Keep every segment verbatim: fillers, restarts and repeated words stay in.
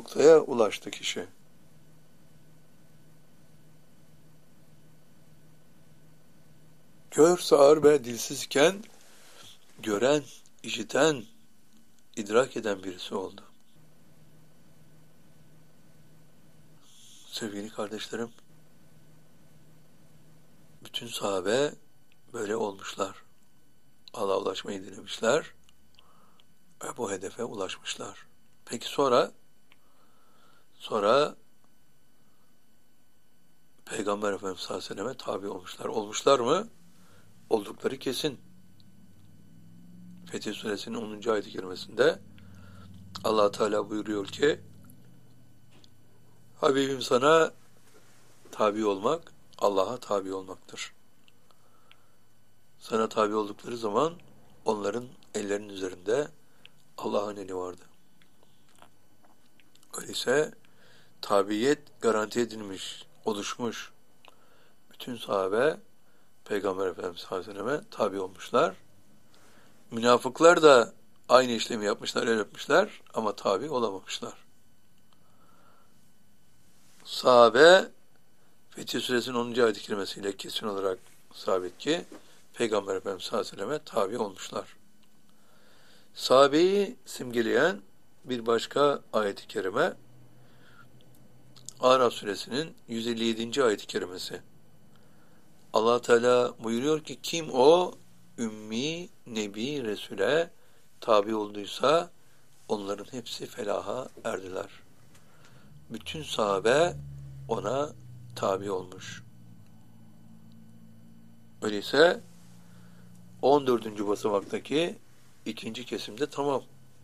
noktaya ulaştı kişi. Kör, sağır ve dilsizken gören, işiten, idrak eden birisi oldu. Sevgili kardeşlerim, bütün sahabe böyle olmuşlar. Allah'a ulaşmayı dilemişler ve bu hedefe ulaşmışlar. Peki sonra, sonra Peygamber Efendimiz sallallahu aleyhi ve selleme tabi olmuşlar. Olmuşlar mı? Oldukları kesin. Fetih Suresinin onuncu ayet-i kerimesinde Allah Teala buyuruyor ki, Habibim sana tabi olmak, Allah'a tabi olmaktır. Sana tabi oldukları zaman onların ellerinin üzerinde Allah'ın eli vardı. Öyleyse tabiyet garanti edilmiş, oluşmuş. Bütün sahabe Peygamber Efendimiz sallallahu aleyhi ve selleme tabi olmuşlar. Münafıklar da aynı işlemi yapmışlar, el öpmüşler ama tabi olamamışlar. Sahabe Fetih Suresinin onuncu ayet-i kerimesiyle kesin olarak sabit ki Peygamber Efendimiz sallallahu aleyhi ve selleme tabi olmuşlar. Sahabeyi simgeleyen bir başka ayet-i kerime Araf Suresinin yüz elli yedinci ayet-i kerimesi. Allah Teala buyuruyor ki kim o ümmi, nebi, Resul'e tabi olduysa onların hepsi felaha erdiler. Bütün sahabe ona tabi olmuş. Öyleyse on dördüncü basamaktaki ikinci kesimde tamam.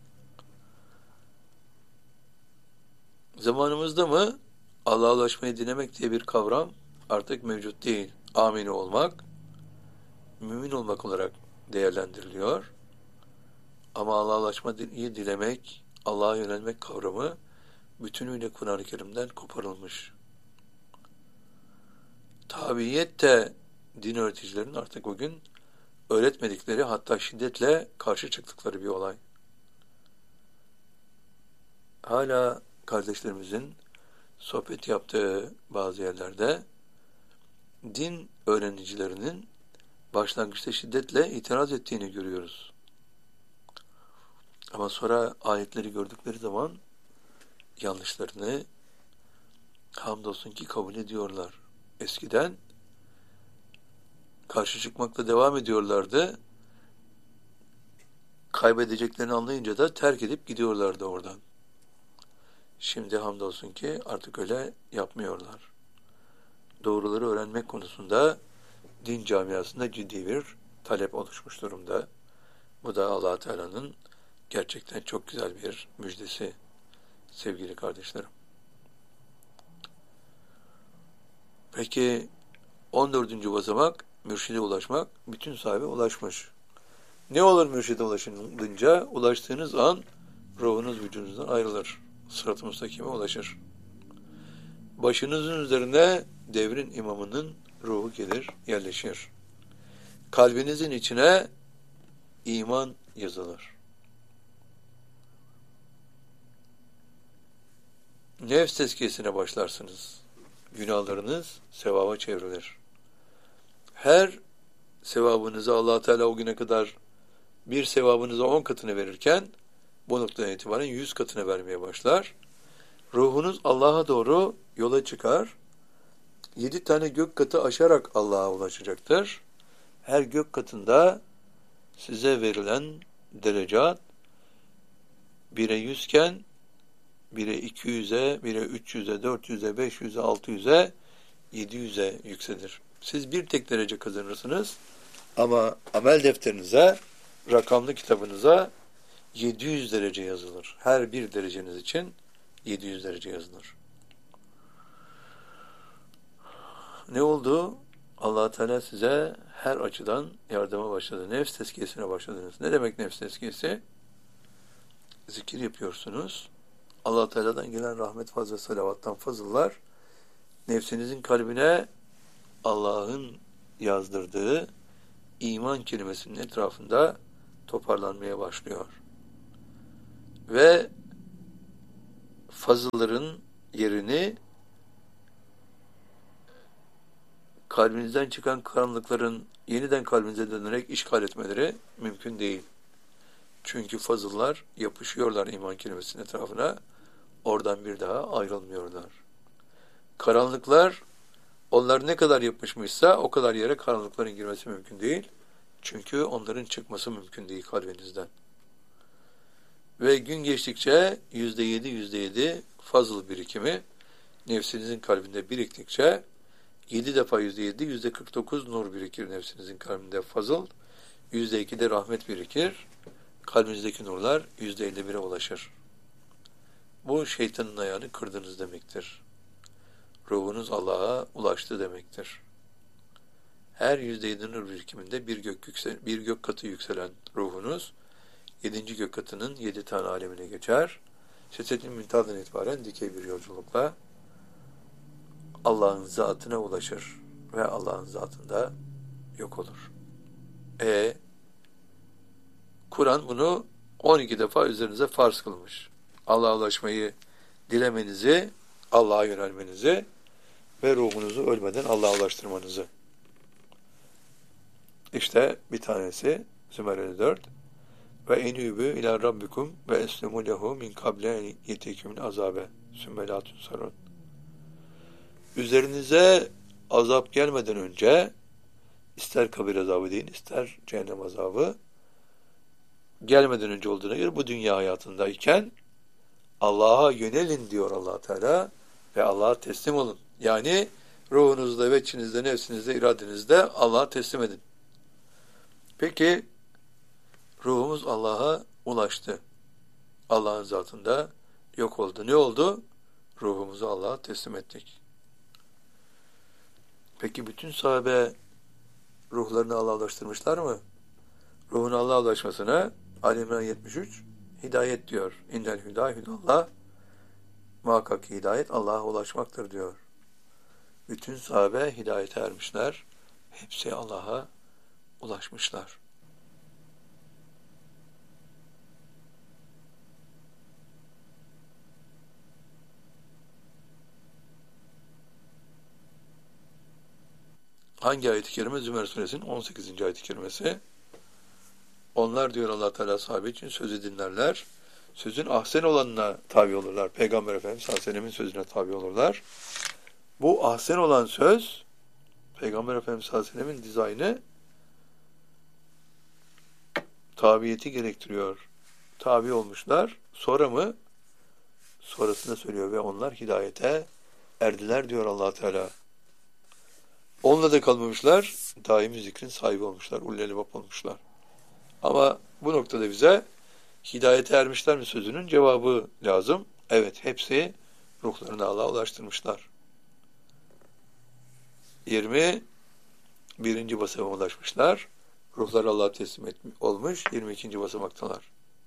Zamanımızda mı Allah'a ulaşmayı dilemek diye bir kavram artık mevcut değil. Amin olmak, mümin olmak olarak değerlendiriliyor. Ama Allah'a ulaşmayı dilemek, Allah'a yönelmek kavramı bütünüyle Kur'an-ı Kerim'den koparılmış. Tabiyet de din öğreticilerinin artık bugün öğretmedikleri, hatta şiddetle karşı çıktıkları bir olay. Hala kardeşlerimizin sohbet yaptığı bazı yerlerde din öğrenicilerinin başlangıçta şiddetle itiraz ettiğini görüyoruz. Ama sonra ayetleri gördükleri zaman yanlışlarını hamdolsun ki kabul ediyorlar. Eskiden karşı çıkmakla devam ediyorlardı. Kaybedeceklerini anlayınca da terk edip gidiyorlardı oradan. Şimdi hamdolsun ki artık öyle yapmıyorlar. Doğruları öğrenmek konusunda din camiasında ciddi bir talep oluşmuş durumda. Bu da Allah Teala'nın gerçekten çok güzel bir müjdesi sevgili kardeşlerim. Peki on dördüncü basamak mürşide ulaşmak. Bütün sahibi ulaşmış. Ne olur mürşide ulaşınca? Ulaştığınız an ruhunuz vücudunuzdan ayrılır. Sırat-ı müstakime ulaşır. Başınızın üzerine devrin imamının ruhu gelir, yerleşir. Kalbinizin içine iman yazılır. Nefs tezkiyesine başlarsınız. Günahlarınız sevaba çevrilir. Her sevabınıza Allah Teala o güne kadar bir sevabınıza on katını verirken bu noktadan itibaren yüz katını vermeye başlar. Ruhunuz Allah'a doğru yola çıkar. Yedi tane gök katı aşarak Allah'a ulaşacaktır. Her gök katında size verilen derecat bire yüzken bire iki yüze, bire üç yüze, dört yüze, beş yüze, altı yüze, yedi yüze yükselir. Siz bir tek derece kazanırsınız ama amel defterinize, rakamlı kitabınıza yedi yüz derece yazılır. Her bir dereceniz için yedi yüz derece yazılır. Ne oldu? Allah Teala size her açıdan yardıma başladı. Nefs tezkiyesine başladınız. Ne demek nefs tezkiyesi? Zikir yapıyorsunuz. Allah Teala'dan gelen rahmet, fazl ve salavattan fazıllar nefsinizin kalbine Allah'ın yazdırdığı iman kelimesinin etrafında toparlanmaya başlıyor. Ve fazılların yerini kalbinizden çıkan karanlıkların yeniden kalbinize dönerek işgal etmeleri mümkün değil. Çünkü fazıllar yapışıyorlar iman kelimesinin etrafına, oradan bir daha ayrılmıyorlar. Karanlıklar, onlar ne kadar yapışmışsa o kadar yere karanlıkların girmesi mümkün değil. Çünkü onların çıkması mümkün değil kalbinizden. Ve gün geçtikçe yüzde yedi, yüzde yedi fazıl birikimi nefsinizin kalbinde biriktikçe yedi defa yüzde yedi, yüzde kırk dokuz nur birikir nefsinizin kalbinde fazıl. Yüzde iki de rahmet birikir. Kalbinizdeki nurlar yüzde elli bire ulaşır. Bu şeytanın ayağını kırdınız demektir. Ruhunuz Allah'a ulaştı demektir. Her yüzde yedi nur birikiminde bir gök, yüksel, bir gök katı yükselen ruhunuz, yedinci gök katının yedi tane alemine geçer. Şesetin müntahadan itibaren dikey bir yolculukla Allah'ın zatına ulaşır ve Allah'ın zatında yok olur. E Kur'an bunu on iki defa üzerinize farz kılmış. Allah'a ulaşmayı dilemenizi, Allah'a yönelmenizi ve ruhunuzu ölmeden Allah'a ulaştırmanızı. İşte bir tanesi Zümer dört ve enübü ila rabbikum ve eslemu lehu min kable yetekümün azabe sümmelatun sarun. Üzerinize azap gelmeden önce ister kabir azabı deyin, ister cehennem azabı gelmeden önce olduğuna göre bu dünya hayatındayken Allah'a yönelin diyor Allah Teala ve Allah'a teslim olun. Yani ruhunuzda ve içinizde, nefsinizde, iradenizde Allah'a teslim edin. Peki ruhumuz Allah'a ulaştı. Allah'ın zatında yok oldu. Ne oldu? Ruhumuzu Allah'a teslim ettik. Peki bütün sahabe ruhlarını Allah'a ulaştırmışlar mı? Ruhun Allah'a ulaşmasına Ali İmran yetmiş üç hidayet diyor. İnnel hüda hüdallah. Muhakkak hidayet Allah'a ulaşmaktır diyor. Bütün sahabe hidayete ermişler. Hepsi Allah'a ulaşmışlar. Hangi ayet-i kerime? Zümer suresinin on sekizinci ayet-i kerimesi. Onlar diyor Allah Teala sahabe için sözü dinlerler. Sözün ahsen olanına tabi olurlar. Peygamber Efendimiz sallallahu aleyhi ve sellem'in sözüne tabi olurlar. Bu ahsen olan söz Peygamber Efendimiz sallallahu aleyhi ve sellem'in dizaynı tabiyeti gerektiriyor. Tabi olmuşlar. Sonra mı? Sonrasında söylüyor ve onlar hidayete erdiler diyor Allah Teala. Onunla da kalmamışlar. Daimi zikrin sahibi olmuşlar. Ulul albab olmuşlar. Ama bu noktada bize hidayete ermişler mi sözünün cevabı lazım. Evet, hepsi ruhlarını Allah'a ulaştırmışlar. yirmi birinci basamağa ulaşmışlar. Ruhlar Allah'a teslim etmiş, olmuş. yirmi ikinci basamaktalar.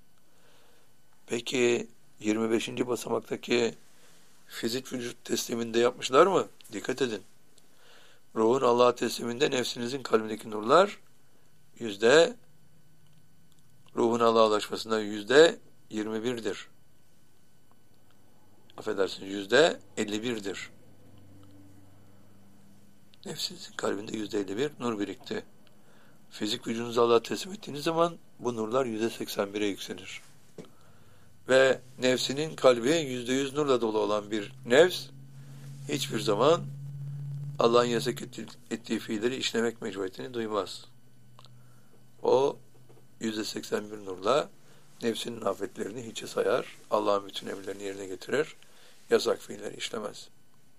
Peki yirmi beşinci basamaktaki fizik vücut tesliminde yapmışlar mı? Dikkat edin. Ruhun Allah'a tesliminde nefsinizin kalbindeki nurlar yüzde ruhun Allah'a ulaşmasında yüzde yirmi birdir. Affedersiniz, yüzde elli birdir. Nefsinizin kalbinde yüzde elli bir nur birikti. Fizik vücudunuzu Allah'a teslim ettiğiniz zaman bu nurlar yüzde seksen bire yükselir. Ve nefsinin kalbi yüzde yüz nurla dolu olan bir nefs hiçbir zaman Allah'ın yasak ettiği fiilleri işlemek mecburiyetini duymaz. O yüzde seksen bir nurla nefsinin afetlerini hiçe sayar, Allah'ın bütün emirlerini yerine getirir, yasak fiilleri işlemez.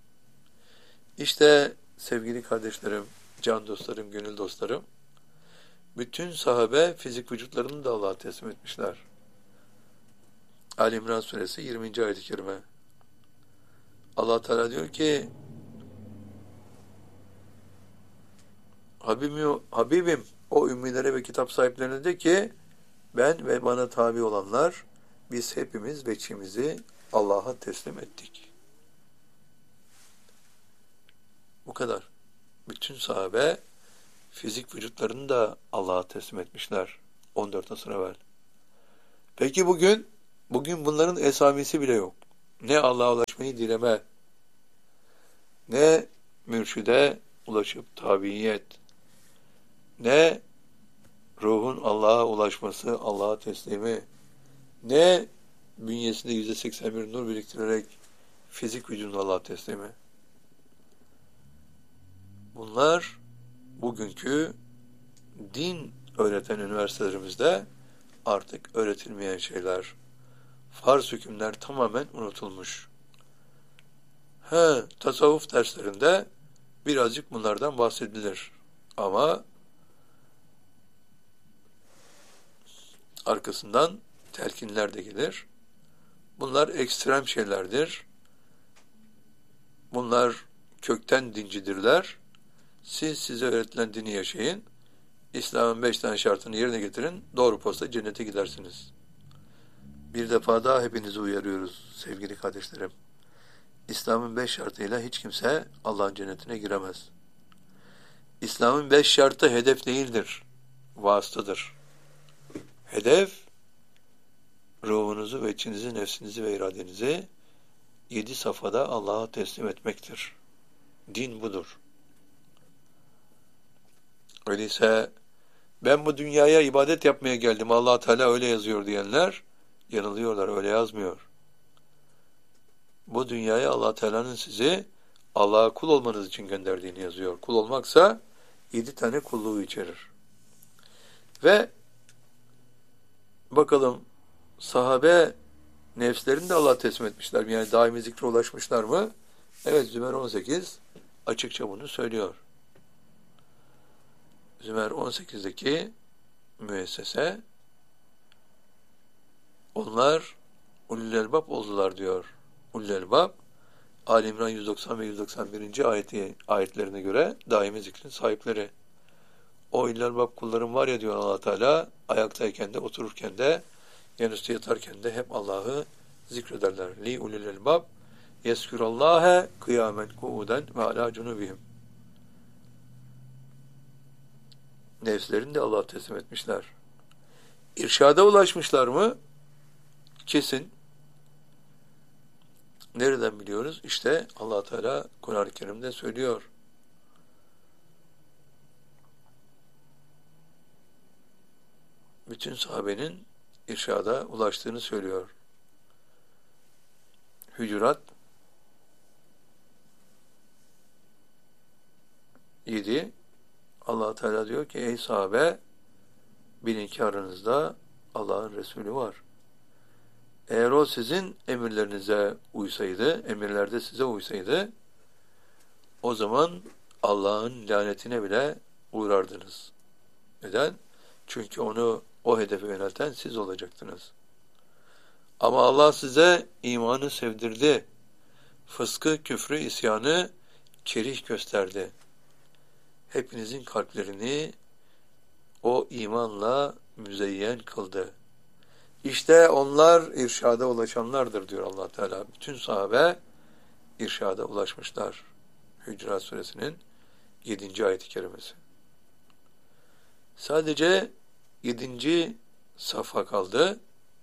İşte sevgili kardeşlerim, can dostlarım, gönül dostlarım, bütün sahabe fizik vücutlarını da Allah'a teslim etmişler. Ali İmran suresi yirminci ayet-i kerime. Allah Teala diyor ki Habibim, Habibim o ümmilere ve kitap sahiplerine de ki ben ve bana tabi olanlar biz hepimiz veçimizi Allah'a teslim ettik. Bu kadar. Bütün sahabe fizik vücutlarını da Allah'a teslim etmişler on dört asır evvel. Peki bugün bugün bunların esamisi bile yok. ne Allah'a ulaşmayı dileme, ne mürşide ulaşıp tabiiyet, ne ruhun Allah'a ulaşması, Allah'a teslimi, ne bünyesinde yüzde seksen bir nur biriktirerek fizik vücudunu Allah'a teslimi. Bunlar bugünkü din öğreten üniversitelerimizde artık öğretilmeyen şeyler. Farz hükümler tamamen unutulmuş. He, tasavvuf derslerinde birazcık bunlardan bahsedilir. Ama arkasından telkinler de gelir. Bunlar ekstrem şeylerdir. Bunlar kökten dincidirler. Siz size öğretilen dini yaşayın. İslam'ın beş tane şartını yerine getirin. Doğru posta cennete gidersiniz. Bir defa daha hepinizi uyarıyoruz sevgili kardeşlerim. İslam'ın beş şartıyla hiç kimse Allah'ın cennetine giremez. İslam'ın beş şartı hedef değildir. Vasıtadır. Hedef, ruhunuzu ve içinizi, nefsinizi ve iradenizi yedi safhada Allah'a teslim etmektir. Din budur. Öyleyse ben bu dünyaya ibadet yapmaya geldim, Allah Teala öyle yazıyor diyenler yanılıyorlar, öyle yazmıyor. Bu dünyaya Allah Teala'nın sizi Allah'a kul olmanız için gönderdiğini yazıyor. Kul olmaksa yedi tane kulluğu içerir. Ve bakalım sahabe nefslerini de Allah'a teslim etmişler mi? Yani daimi zikre ulaşmışlar mı? Evet, Zümer on sekiz açıkça bunu söylüyor. Zümer on sekizdeki müessese onlar ulul elbab oldular diyor. Ulul elbab Ali İmran yüz doksan ve yüz doksan birinci ayeti, ayetlerine göre daimi zikrin sahipleri. O ulul elbab kullarım var ya diyor Allah Teala, ayaktayken de otururken de yanüstü yatarken de hep Allah'ı zikrederler. Li ulul elbab yeskurallaha kıyamen kuuden ve ala cunubihim. Nefslerini de Allah'a teslim etmişler. İrşada ulaşmışlar mı? Kesin. Nereden biliyoruz? İşte Allah Teala Kur'an-ı Kerim'de söylüyor. Bütün sahabenin irşada ulaştığını söylüyor. Hücurat yedi. Allah Teala diyor ki ey sahabe, bilin ki aranızda Allah'ın Resulü var. Eğer o sizin emirlerinize uysaydı, emirlerde size uysaydı, o zaman Allah'ın lanetine bile uğrardınız. Neden? Çünkü onu o hedefe yönelten siz olacaktınız. Ama Allah size imanı sevdirdi. Fıskı, küfrü, isyanı kerih gösterdi. Hepinizin kalplerini o imanla müzeyyen kıldı. İşte onlar irşada ulaşanlardır diyor Allah Teala. Bütün sahabe irşada ulaşmışlar. Hücurat Suresinin yedinci ayet-i kerimesi. Sadece yedinci safha kaldı.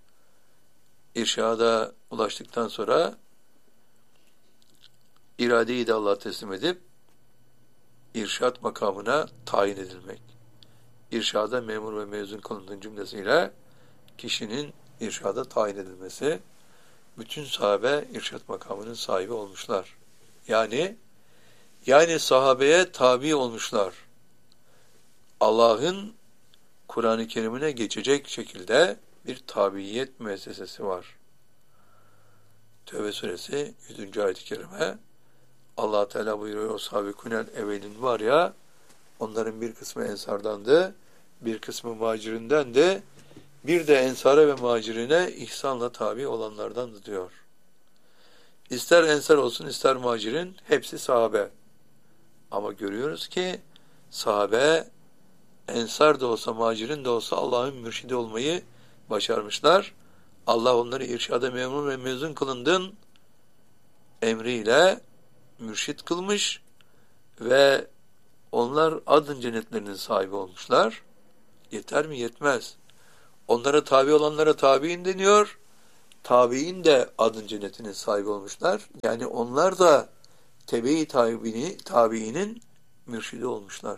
İrşada ulaştıktan sonra iradeyi de Allah'a teslim edip irşat makamına tayin edilmek. İrşada memur ve mezun kılındığın cümlesiyle kişinin irşada tayin edilmesi, bütün sahabe irşat makamının sahibi olmuşlar. Yani yani sahabeye tabi olmuşlar. Allah'ın Kur'an-ı Kerim'ine geçecek şekilde bir tabiyet müessesesi var. Tevbe suresi yüzüncü ayet-i kerime Allah Teala buyuruyor, o sabikunel evvelin var ya, onların bir kısmı ensardandı, bir kısmı muhacirindendi, bir de ensara ve muhacirine ihsanla tabi olanlardandı diyor. İster ensar olsun ister muhacirin hepsi sahabe. Ama görüyoruz ki sahabe ensar da olsa muhacirin de olsa Allah'ın mürşidi olmayı başarmışlar. Allah onları irşada memnun ve mezun kılındın emriyle mürşit kılmış ve onlar adın cennetlerinin sahibi olmuşlar. Yeter mi? Yetmez. Onlara tabi olanlara tabiin deniyor. tabi'in de adın cennetinin sahibi olmuşlar. Yani onlar da tebe-i tabi'ini, tabi'inin mürşidi olmuşlar.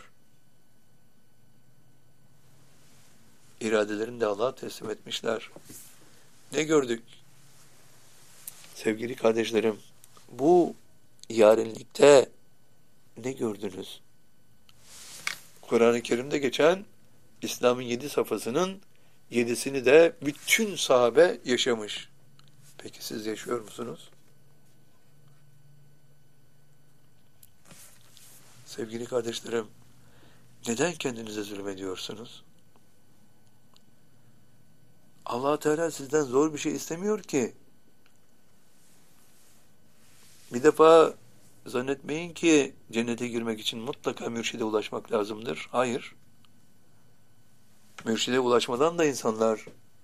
İradelerini de Allah'a teslim etmişler. Ne gördük? Sevgili kardeşlerim, bu yarenlikte ne gördünüz? Kur'an-ı Kerim'de geçen İslam'ın yedi safhasının yedisini de bütün sahabe yaşamış. Peki siz yaşıyor musunuz? Sevgili kardeşlerim, neden kendinize zulmediyorsunuz? Allah Teala sizden zor bir şey istemiyor ki. Bir defa zannetmeyin ki cennete girmek için mutlaka mürşide ulaşmak lazımdır. Hayır. Mürşide ulaşmadan da insanlar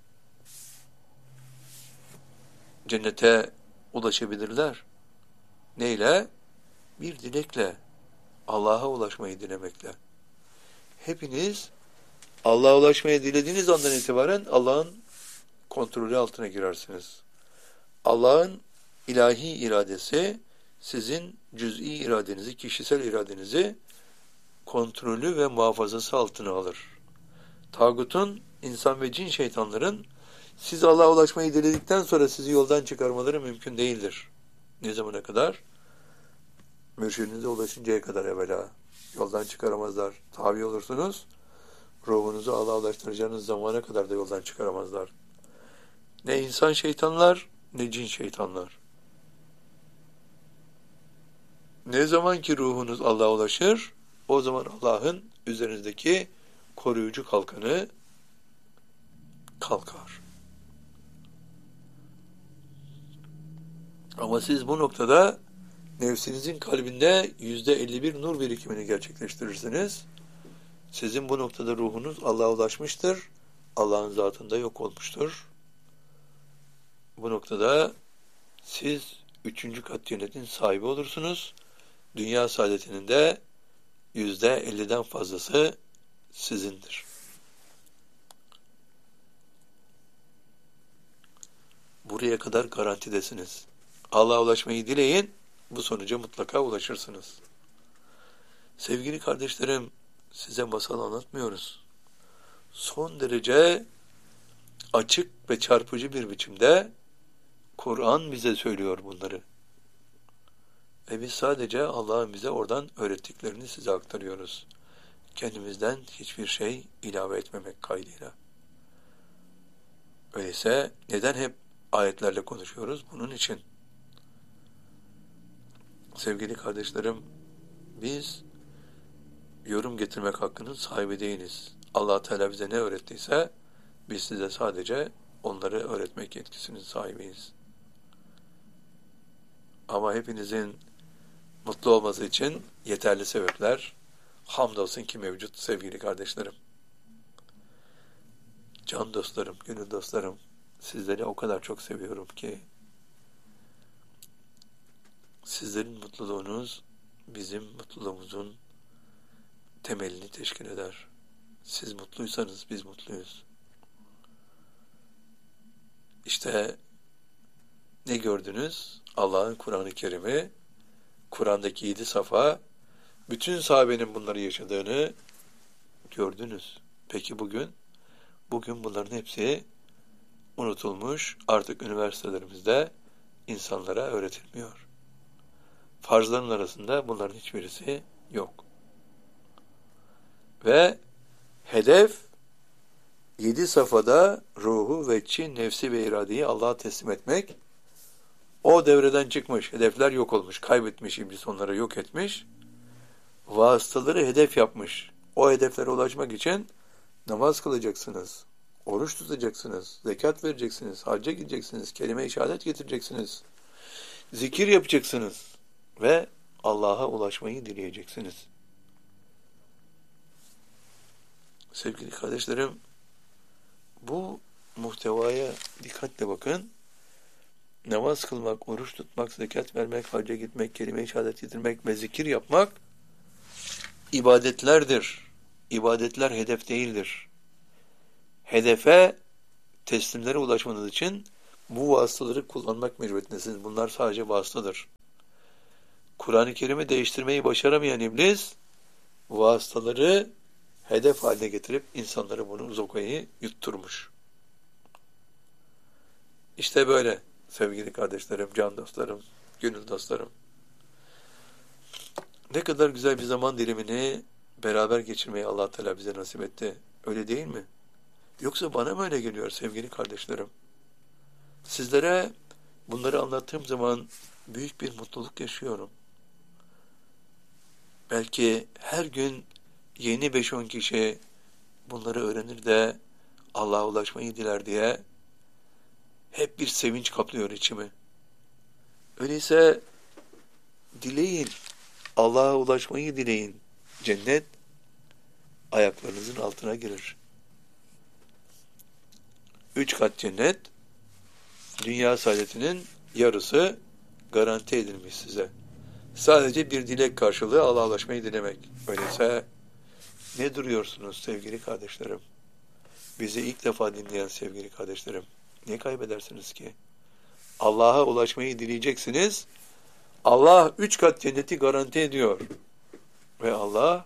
cennete ulaşabilirler. Neyle? Bir dilekle. Allah'a ulaşmayı dilemekle. Hepiniz Allah'a ulaşmayı dilediğiniz andan itibaren Allah'ın kontrolü altına girersiniz. Allah'ın ilahi iradesi sizin cüz'i iradenizi, kişisel iradenizi kontrolü ve muhafazası altına alır. Tağutun, insan ve cin şeytanların siz Allah'a ulaşmayı diledikten sonra sizi yoldan çıkarmaları mümkün değildir. Ne zamana kadar? Mürşidinize ulaşıncaya kadar evvela. Yoldan çıkaramazlar. Tabi olursunuz. Ruhunuzu Allah'a ulaştıracağınız zamana kadar da yoldan çıkaramazlar. Ne insan şeytanlar, ne cin şeytanlar. Ne zaman ki ruhunuz Allah'a ulaşır, o zaman Allah'ın üzerinizdeki koruyucu kalkanı kalkar. Ama siz bu noktada nefsinizin kalbinde yüzde elli bir nur birikimini gerçekleştirirsiniz. Sizin bu noktada ruhunuz Allah'a ulaşmıştır. Allah'ın zatında yok olmuştur. Bu noktada siz üçüncü kat cennetin sahibi olursunuz. Dünya saadetinin de yüzde elliden fazlası sizindir. Buraya kadar garantidesiniz. Allah'a ulaşmayı dileyin, bu sonuca mutlaka ulaşırsınız. Sevgili kardeşlerim, size masal anlatmıyoruz. Son derece açık ve çarpıcı bir biçimde Kur'an bize söylüyor bunları. Ve biz sadece Allah'ın bize oradan öğrettiklerini size aktarıyoruz. Kendimizden hiçbir şey ilave etmemek kaydıyla. Öyleyse neden hep ayetlerle konuşuyoruz? Bunun için. Sevgili kardeşlerim, biz yorum getirmek hakkının sahibi değiliz. Allah Teala bize ne öğrettiyse biz size sadece onları öğretmek yetkisinin sahibiyiz. Ama hepinizin mutlu olması için yeterli sebepler hamdolsun ki mevcut sevgili kardeşlerim. Can dostlarım, gönül dostlarım, sizleri o kadar çok seviyorum ki sizlerin mutluluğunuz bizim mutluluğumuzun temelini teşkil eder. Siz mutluysanız biz mutluyuz. İşte ne gördünüz? Allah'ın Kur'an-ı Kerim'i, Kur'an'daki yedi safa, bütün sahabenin bunları yaşadığını gördünüz. Peki bugün? Bugün bunların hepsi unutulmuş, artık üniversitelerimizde insanlara öğretilmiyor. Farzların arasında bunların hiçbirisi yok. Ve hedef yedi safhada ruhu ve çin, nefsi ve iradeyi Allah'a teslim etmek. O devreden çıkmış, hedefler yok olmuş, kaybetmiş, iblis onları yok etmiş. Vasıtaları hedef yapmış. O hedeflere ulaşmak için namaz kılacaksınız, oruç tutacaksınız, zekat vereceksiniz, hacca gideceksiniz, kelime-i şehadet getireceksiniz, zikir yapacaksınız ve Allah'a ulaşmayı dileyeceksiniz. Sevgili kardeşlerim, bu muhtevaya dikkatle bakın. Namaz kılmak, oruç tutmak, zekat vermek, hacca gitmek, kelime-i şehadet getirmek ve zikir yapmak ibadetlerdir. İbadetler hedef değildir. Hedefe, teslimlere ulaşmanız için Bu vasıtaları kullanmak mecburiyetindesiniz. Bunlar sadece vasıtadır. Kur'an-ı Kerim'i değiştirmeyi başaramayan iblis, vasıtaları hedef haline getirip insanları bunu zokayı yutturmuş. İşte böyle sevgili kardeşlerim, can dostlarım, gönül dostlarım. Ne kadar güzel bir zaman dilimini beraber geçirmeyi Allah Teala bize nasip etti. Öyle değil mi? Yoksa bana mı öyle geliyor sevgili kardeşlerim? Sizlere bunları anlattığım zaman büyük bir mutluluk yaşıyorum. Belki her gün yeni beş on kişi bunları öğrenir de Allah'a ulaşmayı diler diye hep bir sevinç kaplıyor içimi. Öyleyse dileyin, Allah'a ulaşmayı dileyin. Cennet ayaklarınızın altına girer. Üç kat cennet, dünya saadetinin yarısı garanti edilmiş size. Sadece bir dilek karşılığı Allah'a ulaşmayı dilemek. Öyleyse ne duruyorsunuz sevgili kardeşlerim? Bizi ilk defa dinleyen sevgili kardeşlerim, ne kaybedersiniz ki? Allah'a ulaşmayı dileyeceksiniz. Allah üç kat cenneti garanti ediyor. Ve Allah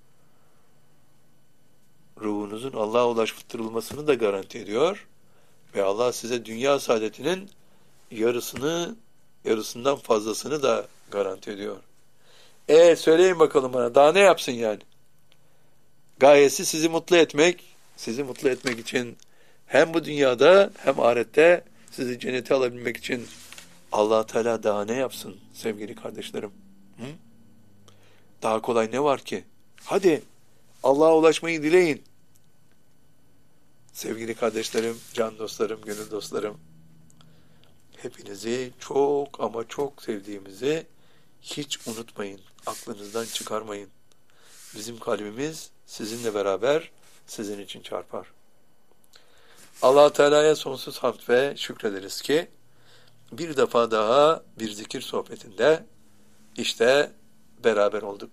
ruhunuzun Allah'a ulaştırılmasını da garanti ediyor. Ve Allah size dünya saadetinin yarısını, yarısından fazlasını da garanti ediyor. E söyleyin bakalım bana, daha ne yapsın yani? Gayesi sizi mutlu etmek, sizi mutlu etmek için hem bu dünyada hem ahirette sizi cennete alabilmek için Allah Teala daha ne yapsın sevgili kardeşlerim? Hı? Daha kolay ne var ki? Hadi Allah'a ulaşmayı dileyin. Sevgili kardeşlerim, can dostlarım, gönül dostlarım, hepinizi çok ama çok sevdiğimizi hiç unutmayın, aklınızdan çıkarmayın. Bizim kalbimiz sizinle beraber sizin için çarpar. Allah Teala'ya sonsuz hamd ve şükrederiz ki bir defa daha bir zikir sohbetinde işte beraber olduk.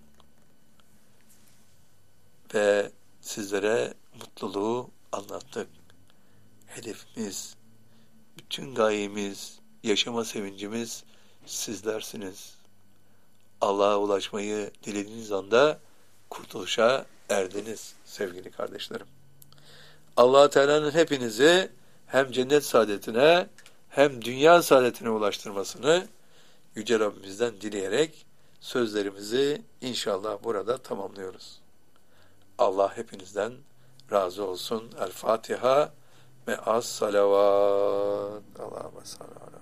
Ve sizlere mutluluğu anlattık. Hedefimiz, bütün gayemiz, yaşama sevincimiz sizlersiniz. Allah'a ulaşmayı dilediğiniz anda kurtuluşa erdiniz sevgili kardeşlerim. Allah Teala'nın hepinizi hem cennet saadetine hem dünya saadetine ulaştırmasını Yüce Rabbimizden dileyerek sözlerimizi inşallah burada tamamlıyoruz. Allah hepinizden razı olsun. El Fatiha ve as salavat. Allahümme salli ala